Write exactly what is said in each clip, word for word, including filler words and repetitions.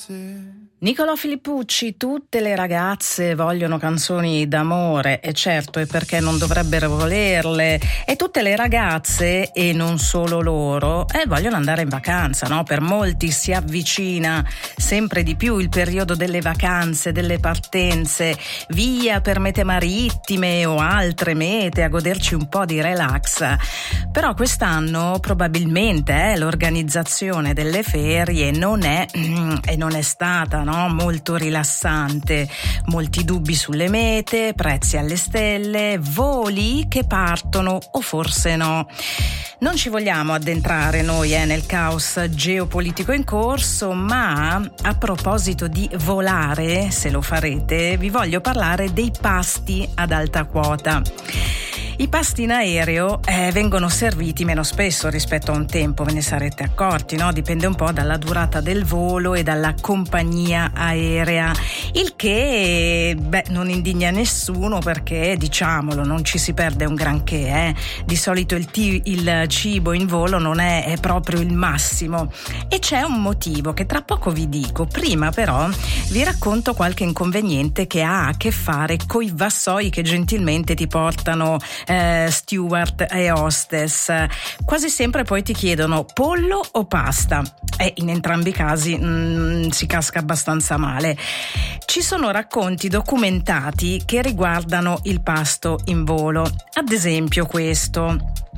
Nicolò Filippucci, tutte le ragazze vogliono canzoni d'amore, e certo, e perché non dovrebbero volerle, e tutte le ragazze, e non solo loro, eh, vogliono andare in vacanza, no? Per molti si avvicina sempre di più il periodo delle vacanze, delle partenze, via per mete marittime o altre mete a goderci un po' di relax. Però quest'anno probabilmente eh, l'organizzazione delle ferie non è e non è stata, no? Molto rilassante, molti dubbi sulle mete, prezzi alle stelle, voli che partono o forse no. Non ci vogliamo addentrare noi eh, nel caos geopolitico in corso, ma a proposito di volare, se lo farete, vi voglio parlare dei pasti ad alta quota. I pasti in aereo eh, vengono serviti meno spesso rispetto a un tempo, ve ne sarete accorti, no? Dipende un po' dalla durata del volo e dalla compagnia aerea, il che beh, non indigna nessuno perché, diciamolo, non ci si perde un granché. Eh? Di solito il, t- il cibo in volo non è, è proprio il massimo e c'è un motivo che tra poco vi dico. Prima però vi racconto qualche inconveniente che ha a che fare coi vassoi che gentilmente ti portano Eh, steward e hostess. Quasi sempre poi ti chiedono pollo o pasta e in entrambi i casi mm, si casca abbastanza male. Ci sono racconti documentati che riguardano il pasto in volo, ad esempio questo.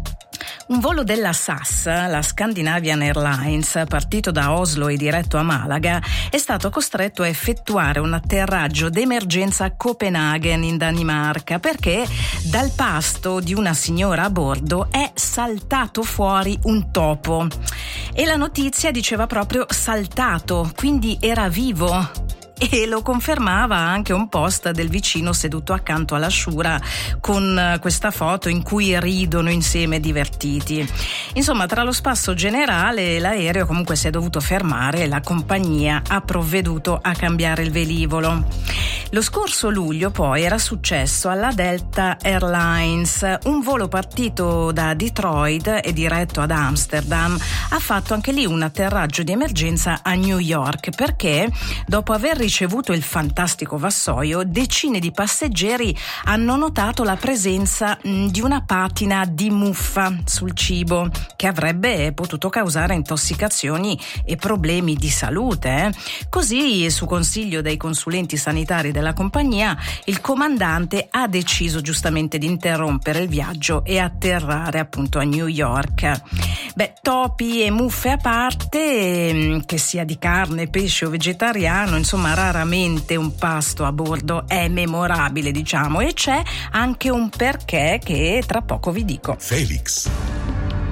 Un volo della S A S, la Scandinavian Airlines, partito da Oslo e diretto a Malaga, è stato costretto a effettuare un atterraggio d'emergenza a Copenaghen in Danimarca perché dal pasto di una signora a bordo è saltato fuori un topo. E la notizia diceva proprio saltato, quindi era vivo. E lo confermava anche un post del vicino seduto accanto alla sciura con questa foto in cui ridono insieme divertiti. Insomma, tra lo spasso generale l'aereo comunque si è dovuto fermare e la compagnia ha provveduto a cambiare il velivolo. Lo scorso luglio poi era successo alla Delta Airlines. Un volo partito da Detroit e diretto ad Amsterdam ha fatto anche lì un atterraggio di emergenza a New York perché dopo aver ricevuto il fantastico vassoio, decine di passeggeri hanno notato la presenza mh, di una patina di muffa sul cibo che avrebbe potuto causare intossicazioni e problemi di salute. Eh. Così, su consiglio dei consulenti sanitari della compagnia, il comandante ha deciso giustamente di interrompere il viaggio e atterrare appunto a New York. Beh, topi e muffe a parte, che sia di carne, pesce o vegetariano, insomma raramente un pasto a bordo è memorabile, diciamo, e c'è anche un perché che tra poco vi dico. Felix